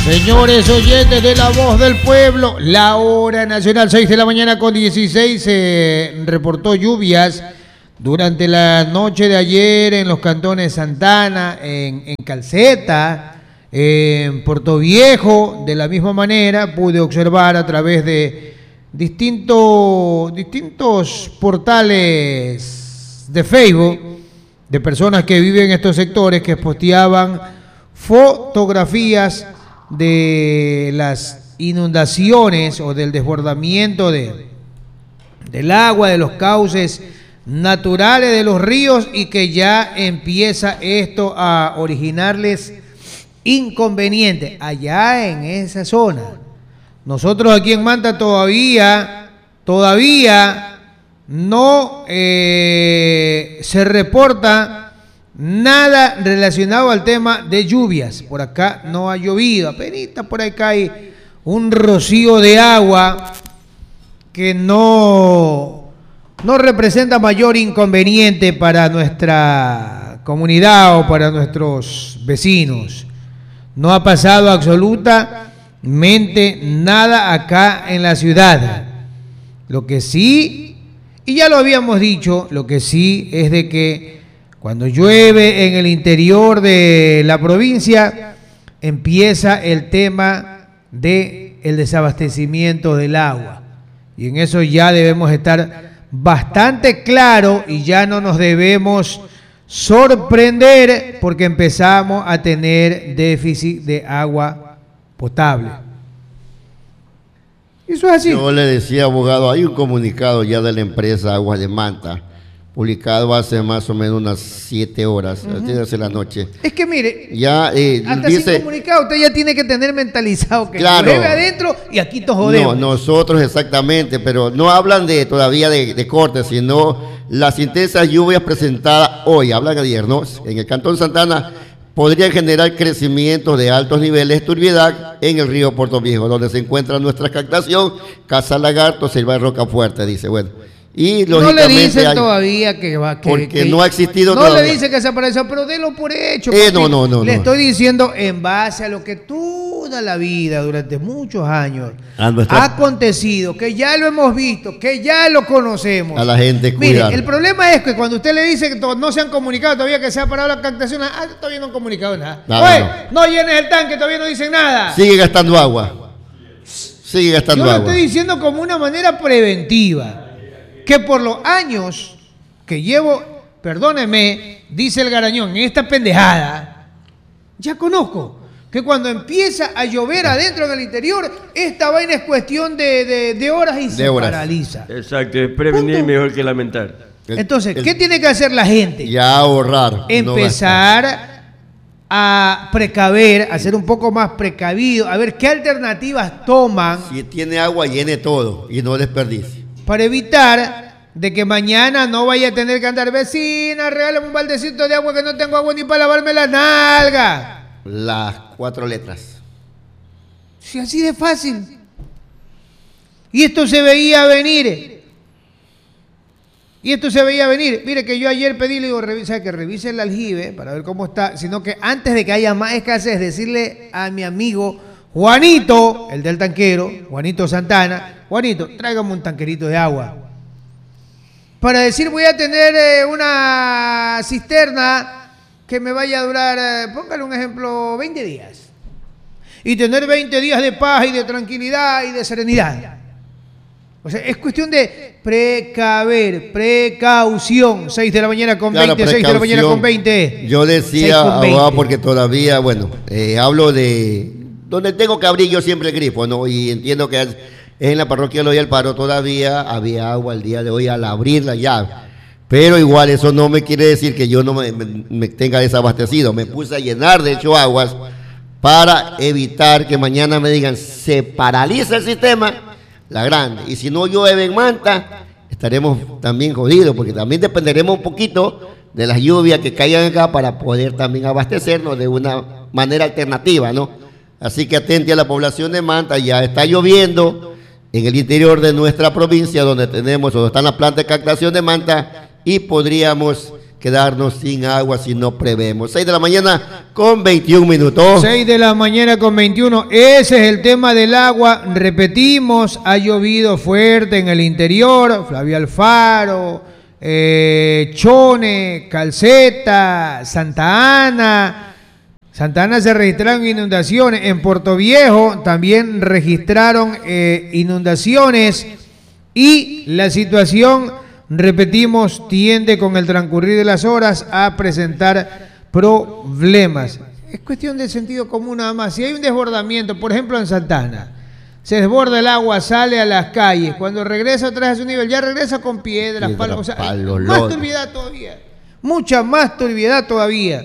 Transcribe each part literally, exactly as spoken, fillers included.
Señores oyentes de La Voz del Pueblo, la hora nacional, seis de la mañana con dieciséis, se reportó lluvias durante la noche de ayer en los cantones Santana, en, en Calceta, en Puerto Viejo. De la misma manera pude observar a través de distintos, distintos portales de Facebook de personas que viven en estos sectores que posteaban fotografías de las inundaciones o del desbordamiento de, del agua, de los cauces naturales de los ríos, y que ya empieza esto a originarles inconvenientes allá en esa zona. Nosotros aquí en Manta todavía, todavía no eh, se reporta nada relacionado al tema de lluvias. Por acá no ha llovido, apenas por acá hay un rocío de agua que no, no representa mayor inconveniente para nuestra comunidad o para nuestros vecinos. No ha pasado absolutamente nada acá en la ciudad. Lo que sí, y ya lo habíamos dicho, lo que sí es de que cuando llueve en el interior de la provincia, empieza el tema del desabastecimiento del agua. Y en eso ya debemos estar bastante claros y ya no nos debemos sorprender porque empezamos a tener déficit de agua potable. Eso es así. Yo le decía, abogado, hay un comunicado ya de la empresa Aguas de Manta, publicado hace más o menos unas siete horas, uh-huh. hace la noche. Es que mire, ya eh, hasta dice, sin comunicado usted ya tiene que tener mentalizado que claro, llueve adentro y aquí nos jodemos. No, nosotros exactamente, pero no hablan de todavía de, de cortes, sino las intensas lluvias presentadas hoy, hablan ayer, ¿no? En el Cantón Santana podrían generar crecimiento de altos niveles de turbiedad en el río Puerto Viejo, donde se encuentra nuestra captación, Casa Lagarto, Selva de Rocafuerte, dice, bueno. Y no le dicen hay, todavía que va que, porque que, no ha existido no todavía. le dicen que se apareció, pero délo por hecho. Eh, no, no, no, le no. estoy diciendo en base a lo que toda la vida, durante muchos años, nuestra... ha acontecido, que ya lo hemos visto, que ya lo conocemos. A la gente cuidar. Mire, el problema es que cuando usted le dice que no se han comunicado todavía que se ha parado la captación, ah, todavía no han comunicado nada. nada Oye, no. no llenes el tanque, todavía no dicen nada. Sigue gastando agua. Sigue gastando Yo agua. lo estoy diciendo como una manera preventiva. Que por los años que llevo, perdóneme, dice el Garañón, en esta pendejada, ya conozco que cuando empieza a llover adentro en el interior, esta vaina es cuestión de, de, de horas y de se horas. paraliza. Exacto, es prevenir ¿Punto? mejor que lamentar. Entonces, el, ¿qué tiene que hacer la gente? Ya ahorrar. Empezar no a precaver, a ser un poco más precavido, a ver qué alternativas toman. Si tiene agua, llene todo y no desperdicie. Para evitar de que mañana no vaya a tener que andar, vecina, regálame un baldecito de agua que no tengo agua ni para lavarme la nalga. Las cuatro letras. Sí, así de fácil. Y esto se veía venir. Y esto se veía venir. Mire que yo ayer pedí, le digo, revisa, que revise el aljibe para ver cómo está, sino que antes de que haya más escasez, decirle a mi amigo Juanito, el del tanquero, Juanito Santana, Juanito, tráigame un tanquerito de agua. Para decir, voy a tener eh, una cisterna que me vaya a durar, eh, póngale un ejemplo, veinte días. Y tener veinte días de paz y de tranquilidad y de serenidad. O sea, es cuestión de precaver, precaución. seis de la mañana con claro, veinte, seis de la mañana con veinte. Yo decía, abogado, porque todavía, bueno, eh, hablo de... Donde tengo que abrir yo siempre el grifo, ¿no? Y entiendo que es en la parroquia Eloy Alfaro todavía había agua al día de hoy al abrir la llave. Pero igual eso no me quiere decir que yo no me, me, me tenga desabastecido. Me puse a llenar de hecho aguas para evitar que mañana me digan se paraliza el sistema, la grande. Y si no llueve en Manta, estaremos también jodidos, porque también dependeremos un poquito de las lluvias que caigan acá para poder también abastecernos de una manera alternativa, ¿no? Así que atente a la población de Manta, ya está lloviendo en el interior de nuestra provincia, donde tenemos, donde están las plantas de captación de Manta, y podríamos quedarnos sin agua si no prevemos. seis de la mañana con veintiún minutos. seis de la mañana con veintiuno. Ese es el tema del agua. Repetimos, ha llovido fuerte en el interior. Flavio Alfaro, eh, Chone, Calceta, Santa Ana. Santa Ana se registraron inundaciones. En Puerto Viejo también registraron eh, inundaciones. Y la situación, repetimos, tiende con el transcurrir de las horas a presentar problemas. Es cuestión de sentido común nada más. Si hay un desbordamiento, por ejemplo en Santa Ana, se desborda el agua, sale a las calles, cuando regresa otra vez a su nivel, ya regresa con piedras, palos, o sea, palo, más lodo. turbiedad todavía, mucha más turbiedad todavía.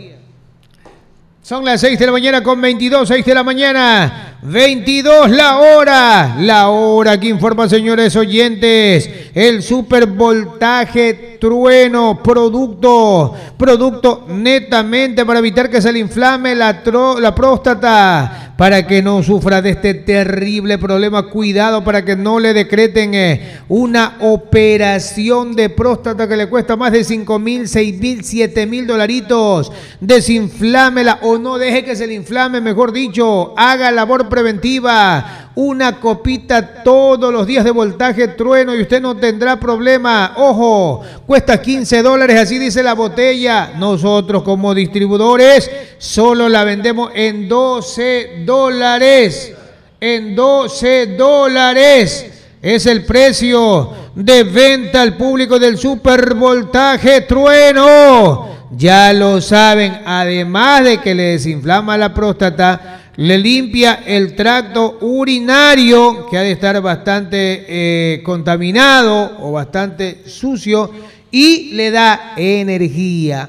Son las seis de la mañana con veintidós, seis de la mañana, veintidós la hora, la hora que informa, señores oyentes, el supervoltaje trueno, producto, producto netamente para evitar que se le inflame la, tro, la próstata, para que no sufra de este terrible problema. Cuidado para que no le decreten eh, una operación de próstata que le cuesta más de cinco mil, seis mil, siete mil dolaritos. Desinflámela o no deje que se le inflame, mejor dicho, haga labor preventiva. Una copita todos los días de voltaje trueno y usted no tendrá problema. Ojo, cuesta quince dólares, así dice la botella. Nosotros como distribuidores solo la vendemos en doce dólares. En doce dólares. Es el precio de venta al público del supervoltaje trueno. Ya lo saben, además de que le desinflama la próstata, le limpia el tracto urinario, que ha de estar bastante eh, contaminado o bastante sucio, y le da energía,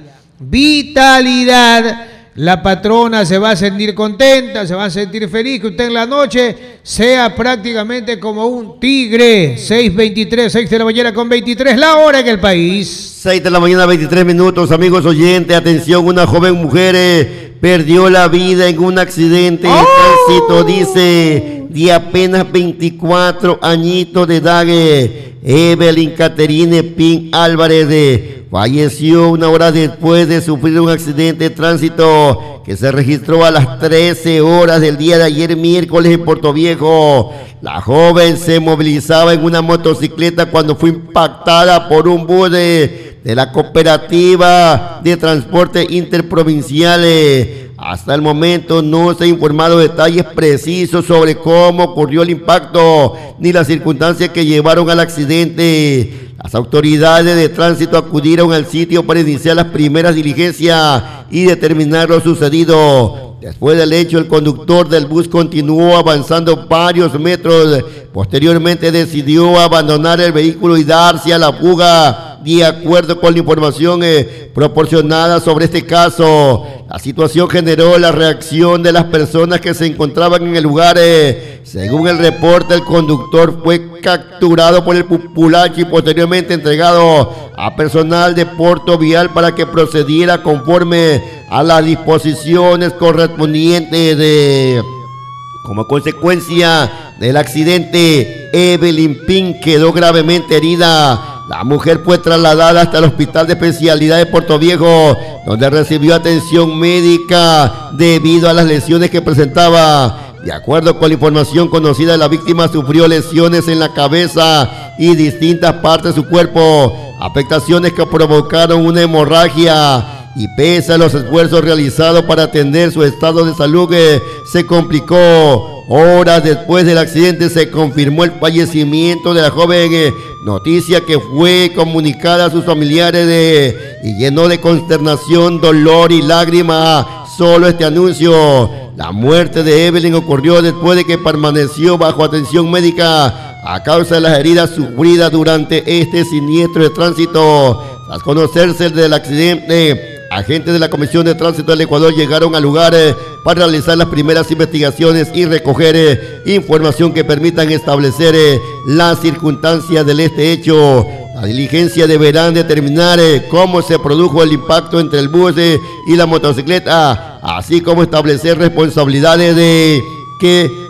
vitalidad. La patrona se va a sentir contenta, se va a sentir feliz que usted en la noche sea prácticamente como un tigre. seis veintitrés, seis de la mañana con veintitrés, la hora en el país. seis de la mañana, veintitrés minutos, amigos oyentes, atención, una joven mujer eh, perdió la vida en un accidente de ¡oh! tránsito, dice, de apenas veinticuatro añitos de edad. eh, Evelyn Caterine Pin Álvarez eh, falleció una hora después de sufrir un accidente de tránsito que se registró a las trece horas del día de ayer miércoles en Puerto Viejo. La joven se movilizaba en una motocicleta cuando fue impactada por un bus de, de la cooperativa de transporte interprovinciales. Hasta el momento no se han informado detalles precisos sobre cómo ocurrió el impacto ni las circunstancias que llevaron al accidente. Las autoridades de tránsito acudieron al sitio para iniciar las primeras diligencias y determinar lo sucedido. Después del hecho, el conductor del bus continuó avanzando varios metros. Posteriormente decidió abandonar el vehículo y darse a la fuga. De acuerdo con la información eh, proporcionada sobre este caso, la situación generó la reacción de las personas que se encontraban en el lugar. Eh. Según el reporte, el conductor fue capturado por el populacho y posteriormente entregado a personal de Puerto Vial para que procediera conforme a las disposiciones correspondientes. De, como consecuencia del accidente, Evelyn Pin quedó gravemente herida. La mujer fue trasladada hasta el Hospital de Especialidad de Puerto Viejo, donde recibió atención médica debido a las lesiones que presentaba. De acuerdo con la información conocida, la víctima sufrió lesiones en la cabeza y distintas partes de su cuerpo, afectaciones que provocaron una hemorragia. Y pese a los esfuerzos realizados para atender su estado de salud, eh, se complicó. Horas después del accidente se confirmó el fallecimiento de la joven, eh, noticia que fue comunicada a sus familiares de, y llenó de consternación, dolor y lágrimas solo este anuncio. La muerte de Evelyn ocurrió después de que permaneció bajo atención médica a causa de las heridas sufridas durante este siniestro de tránsito. Tras conocerse del accidente, agentes de la Comisión de Tránsito del Ecuador llegaron al lugar eh, para realizar las primeras investigaciones y recoger eh, información que permitan establecer eh, las circunstancias de este hecho. La diligencia deberán determinar eh, cómo se produjo el impacto entre el bus eh, y la motocicleta, así como establecer responsabilidades de que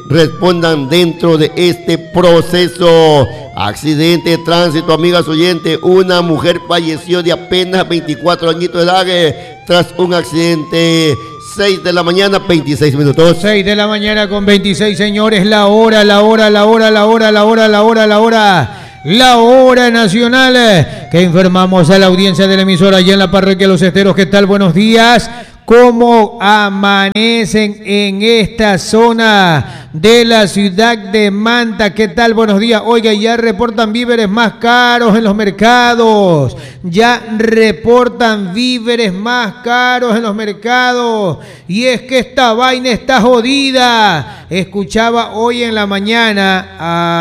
respondan dentro de este proceso. Accidente de tránsito, amigas oyentes. Una mujer falleció de apenas veinticuatro añitos de edad eh, tras un accidente. seis de la mañana, veintiséis minutos. seis de la mañana con veintiséis, señores. La hora, la hora, la hora, la hora, la hora, la hora, la hora. La hora nacional eh, que informamos a la audiencia de la emisora allá en la parroquia Los Esteros. ¿Qué tal? Buenos días. ¿Cómo amanecen en esta zona de la ciudad de Manta? ¿Qué tal? Buenos días. Oiga, ya reportan víveres más caros en los mercados. Ya reportan víveres más caros en los mercados. Y es que esta vaina está jodida. Escuchaba hoy en la mañana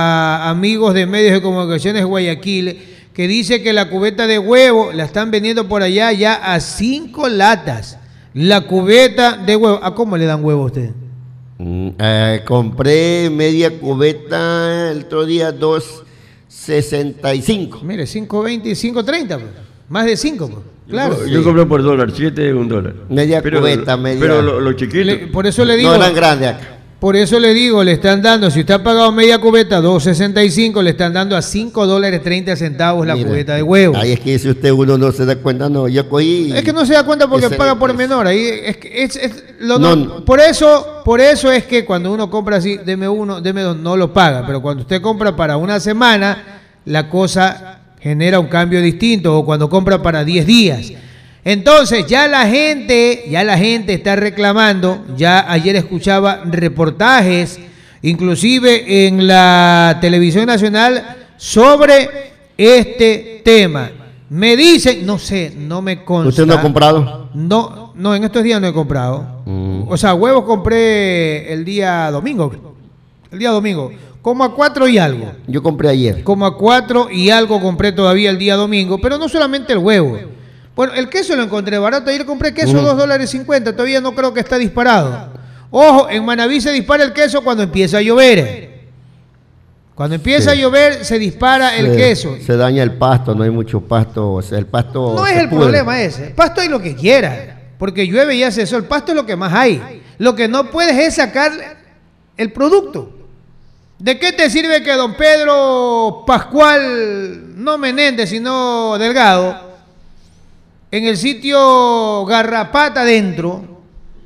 a amigos de medios de comunicaciones de Guayaquil que dice que la cubeta de huevo la están vendiendo por allá ya a cinco latas. La cubeta de huevo. ¿A cómo le dan huevo a usted? Mm, eh, compré media cubeta el otro día, dos sesenta y cinco. Mire, cinco veinte y cinco treinta. Pues. Más de cinco. Pues. Claro. Yo, yo sí. compré por dólar, siete un dólar. Media pero, cubeta, media. Pero lo, lo chiquito. Le, por eso le digo. No eran grandes acá. Por eso le digo, le están dando, si usted ha pagado media cubeta, dos sesenta y cinco, le están dando a cinco dólares treinta centavos la Mira, cubeta de huevo. Ahí es que si usted uno no se da cuenta, no, yo cogí. Es que no se da cuenta porque paga por menor. Ahí es que es, es lo no, no. Por eso, por eso es que cuando uno compra así, deme uno, deme dos, no lo paga. Pero cuando usted compra para una semana, la cosa genera un cambio distinto. O cuando compra para diez días. Entonces ya la gente, ya la gente está reclamando. Ya ayer escuchaba reportajes, inclusive en la televisión nacional, sobre este tema. Me dicen, no sé, no me consta. ¿Usted no ha comprado? No, no, en estos días no he comprado. Mm. O sea, huevos compré el día domingo. El día domingo. Como a cuatro y algo. Yo compré ayer. Como a cuatro y algo compré todavía el día domingo. Pero no solamente el huevo. Bueno, el queso lo encontré barato. Ayer compré queso, dos dólares cincuenta. Todavía no creo que está disparado. Ojo, en Manaví se dispara el queso cuando empieza a llover. Cuando empieza sí. a llover se dispara el se, queso. Se daña el pasto, no hay mucho pasto. O sea, el pasto. No es el pudre. Problema ese. El pasto hay lo que quiera. Porque llueve y hace sol. El pasto es lo que más hay. Lo que no puedes es sacar el producto. ¿De qué te sirve que don Pedro Pascual, no Menéndez, sino Delgado, en el sitio Garrapata adentro,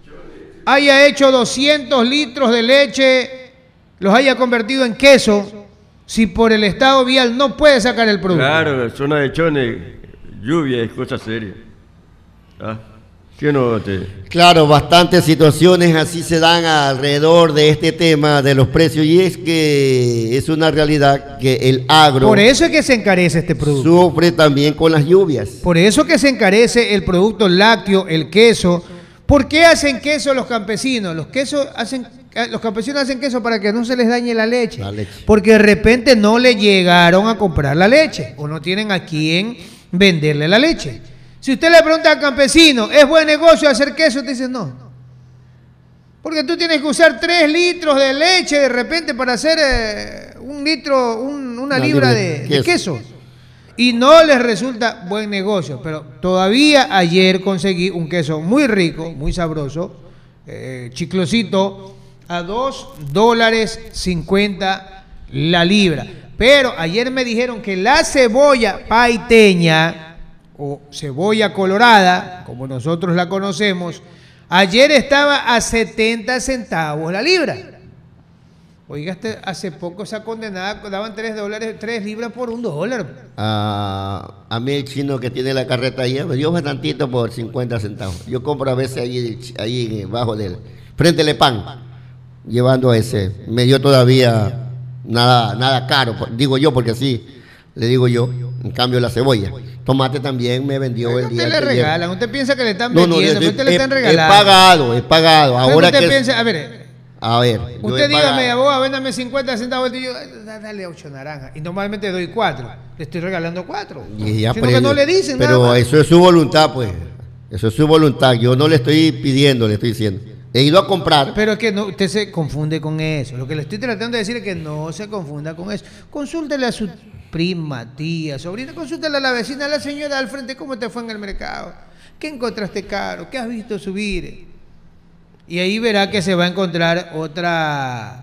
haya hecho doscientos litros de leche, los haya convertido en queso, si por el estado vial no puede sacar el producto? Claro, zona de chones, lluvia es cosa seria. ¿Ah? ¿Qué no te... Claro, bastantes situaciones así se dan alrededor de este tema de los precios, y es que es una realidad que el agro... Por eso es que se encarece este producto. Sufre también con las lluvias. Por eso que se encarece el producto lácteo, el queso. ¿Por qué hacen queso los campesinos? Los quesos hacen, los campesinos hacen queso para que no se les dañe la leche. La leche. Porque de repente no le llegaron a comprar la leche o no tienen a quién venderle la leche. Si usted le pregunta al campesino, ¿es buen negocio hacer queso? Te dice no. Porque tú tienes que usar tres litros de leche de repente para hacer eh, un litro, un, una, una libra, libra de, de, queso. de queso. Y no les resulta buen negocio. Pero todavía ayer conseguí un queso muy rico, muy sabroso, eh, chiclosito, a dos dólares cincuenta la libra. Pero ayer me dijeron que la cebolla paiteña o cebolla colorada, como nosotros la conocemos, ayer estaba a setenta centavos la libra. Oiga, este, hace poco esa condenada daban tres dólares, tres libras por un dólar. Uh, a mí el chino que tiene la carreta ahí me dio bastantito por cincuenta centavos. Yo compro a veces ahí, ahí bajo del frente del pan, llevando ese. Me dio todavía nada, nada caro, digo yo, porque así le digo yo. En cambio la cebolla. Tomate también me vendió pero el día. Usted le regalan, usted piensa que le están vendiendo, no, no, yo, usted he, le están regalando. He pagado, he pagado. Ahora usted que piensa, a ver, a ver, usted dígame, abogado, véndame cincuenta centavos y yo, dale ocho naranjas. Y normalmente doy cuatro. Le estoy regalando cuatro. Y ya, sino pero, que no le dicen pero nada más. Eso es su voluntad, pues. Eso es su voluntad. Yo no le estoy pidiendo, le estoy diciendo. He ido a comprar. Pero es que no, usted se confunde con eso. Lo que le estoy tratando de decir es que no se confunda con eso. Consúltele a su prima, tía, sobrina, consúltele a la vecina, a la señora al frente, ¿cómo te fue en el mercado? ¿Qué encontraste caro? ¿Qué has visto subir? Y ahí verá que se va a encontrar otra,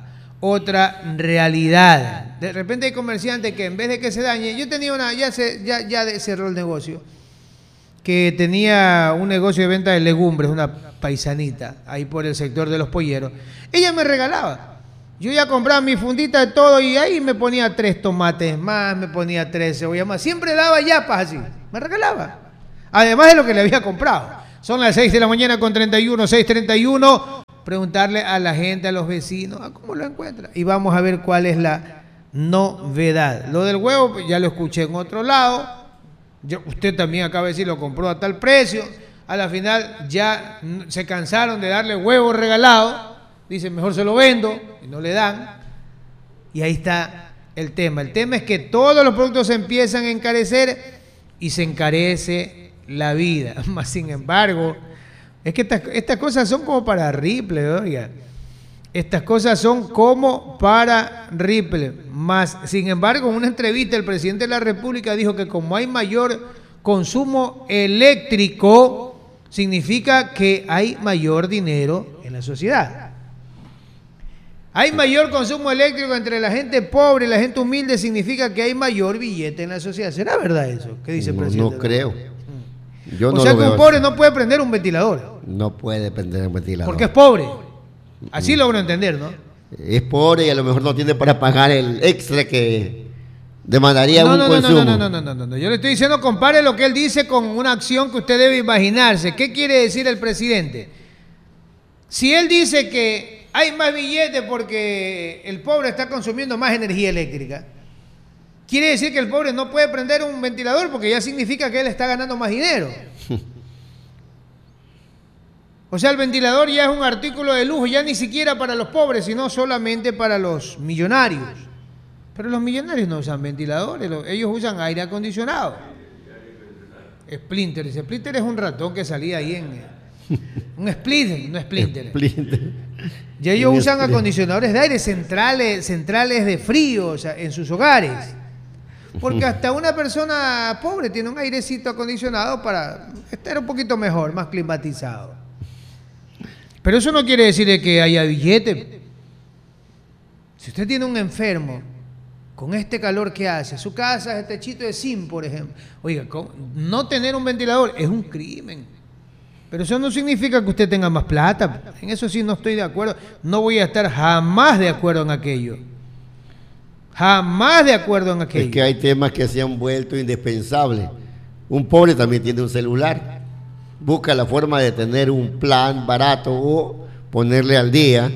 otra realidad. De repente hay comerciantes que en vez de que se dañe, yo tenía una, ya, se, ya, ya cerró el negocio, que tenía un negocio de venta de legumbres, una paisanita, ahí por el sector de los polleros. Ella me regalaba. Yo ya compraba mi fundita de todo y ahí me ponía tres tomates más, me ponía tres cebollas más. Siempre daba yapas así, me regalaba. Además de lo que le había comprado. Son las seis de la mañana con treinta y uno, seis treinta y uno. Preguntarle a la gente, a los vecinos, a cómo lo encuentra. Y vamos a ver cuál es la novedad. Lo del huevo, pues ya lo escuché en otro lado. Yo, usted también acaba de decir, lo compró a tal precio. A la final ya se cansaron de darle huevo regalado. Dicen, mejor se lo vendo, y no le dan. Y ahí está el tema. El tema es que todos los productos se empiezan a encarecer y se encarece la vida. Más sin embargo, es que estas, estas cosas son como para Ripley, oiga. Estas cosas son como para Ripley. Más sin embargo, en una entrevista el presidente de la República dijo que como hay mayor consumo eléctrico, significa que hay mayor dinero en la sociedad. Hay mayor consumo eléctrico entre la gente pobre y la gente humilde, significa que hay mayor billete en la sociedad. ¿Será verdad eso? ¿Qué dice el presidente? No, no creo. Yo o no sea lo que un veo pobre así. no puede prender un ventilador. No puede prender un ventilador. Porque es pobre. Así logro entender, ¿no? Es pobre y a lo mejor no tiene para pagar el extra que demandaría no, un no, consumo. No, no, no, no, no, no, no. Yo le estoy diciendo, compare lo que él dice con una acción que usted debe imaginarse. ¿Qué quiere decir el presidente? Si él dice que hay más billetes porque el pobre está consumiendo más energía eléctrica, quiere decir que el pobre no puede prender un ventilador porque ya significa que él está ganando más dinero. O sea, el ventilador ya es un artículo de lujo, ya ni siquiera para los pobres, sino solamente para los millonarios. Pero los millonarios no usan ventiladores, ellos usan aire acondicionado. Splinter, ese Splinter es un ratón que salía ahí en... Un Splinter, no Splinter. Splinter. Y ellos usan acondicionadores de aire, centrales, centrales de frío, o sea, en sus hogares. Porque hasta una persona pobre tiene un airecito acondicionado para estar un poquito mejor, más climatizado. Pero eso no quiere decir que haya billete. Si usted tiene un enfermo, con este calor que hace, su casa es techito de zinc, por ejemplo. Oiga, no tener un ventilador es un crimen. Pero eso no significa que usted tenga más plata. En eso sí no estoy de acuerdo. No voy a estar jamás de acuerdo en aquello. Jamás de acuerdo en aquello. Es que hay temas que se han vuelto indispensables. Un pobre también tiene un celular. Busca la forma de tener un plan barato o ponerle al día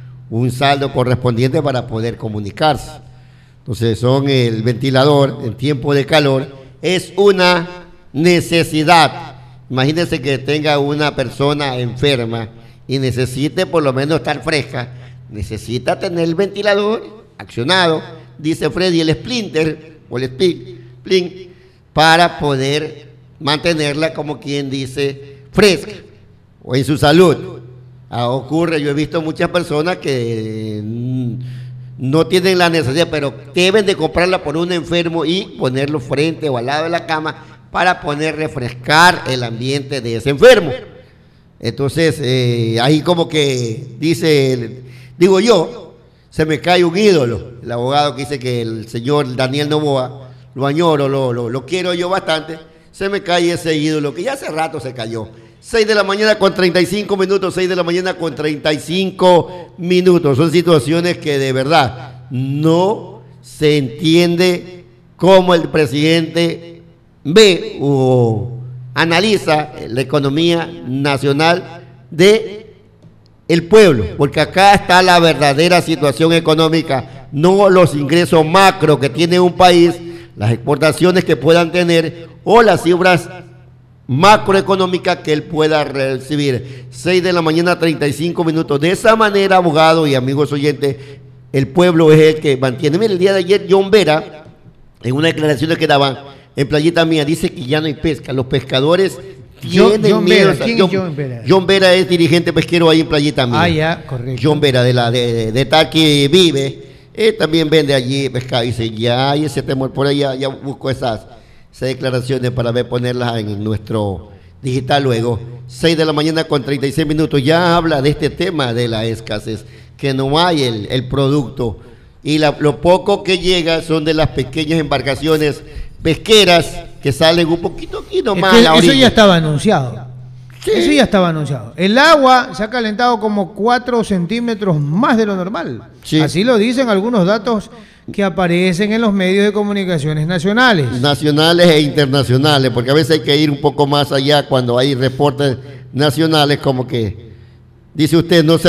un saldo correspondiente para poder comunicarse. Entonces son el ventilador en tiempo de calor. Es una necesidad. Imagínense que tenga una persona enferma y necesite por lo menos estar fresca. Necesita tener el ventilador accionado, dice Freddy, el Splinter o el Splint, para poder mantenerla, como quien dice, fresca o en su salud. Ah, ocurre, yo he visto muchas personas que mm, no tienen la necesidad, pero deben de comprarla por un enfermo y ponerlo frente o al lado de la cama para poder refrescar el ambiente de ese enfermo. Entonces, eh, ahí como que dice, digo yo, se me cae un ídolo, el abogado que dice que el señor Daniel Noboa, lo añoro, lo, lo, lo quiero yo bastante, se me cae ese ídolo que ya hace rato se cayó. seis de la mañana con treinta y cinco minutos, seis de la mañana con treinta y cinco minutos. Son situaciones que de verdad no se entiende cómo el presidente ve o analiza la economía nacional de el pueblo, porque acá está la verdadera situación económica, no los ingresos macro que tiene un país, las exportaciones que puedan tener o las cifras macroeconómicas que él pueda recibir. seis de la mañana, treinta y cinco minutos. De esa manera, abogado y amigos oyentes, el pueblo es el que mantiene. Mira, el día de ayer John Vera, en una declaración que daban en Playita Mía, dice que ya no hay pesca. Los pescadores tienen John miedo. Vera. ¿Quién John, es John Vera? John Vera es dirigente pesquero ahí en Playita Mía. Ah, ya, correcto. John Vera, de la de, de, de Taqui vive, él también vende allí pescado. Dice, ya hay ese temor. Por ahí ya, ya busco esas, esas declaraciones para ver ponerlas en nuestro Digital luego, seis de la mañana con treinta y seis minutos, ya habla de este tema de la escasez, que no hay el, el producto, y la, lo poco que llega son de las pequeñas embarcaciones pesqueras que salen un poquito aquí nomás. Es que a la eso orilla. ya estaba anunciado. Sí. Eso ya estaba anunciado. El agua se ha calentado como cuatro centímetros más de lo normal. Sí. Así lo dicen algunos datos que aparecen en los medios de comunicaciones nacionales. Nacionales e internacionales, porque a veces hay que ir un poco más allá cuando hay reportes nacionales, como que dice usted, no se